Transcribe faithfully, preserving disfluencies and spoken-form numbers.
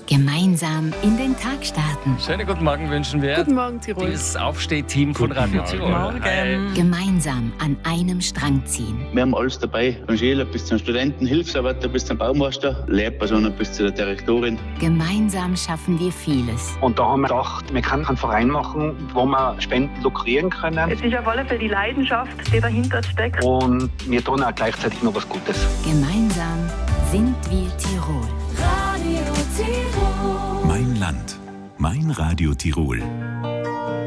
Gemeinsam in den Tag starten. Schönen guten Morgen wünschen wir. Guten Morgen, Tirol. Das Aufstehteam von Radio Tirol. Morgen. Gemeinsam an einem Strang ziehen. Wir haben alles dabei, von Schüler bis zum Studenten, Hilfsarbeiter bis zum Baumeister, Lehrpersonen bis zu der Direktorin. Gemeinsam schaffen wir vieles. Und da haben wir gedacht, wir können einen Verein machen, wo wir Spenden lukrieren können. Es ist auf alle Fälle die Leidenschaft, die dahinter steckt. Und wir tun auch gleichzeitig noch was Gutes. Gemeinsam sind wir Tirol. Radio Tirol. Mein Land, mein Radio Tirol.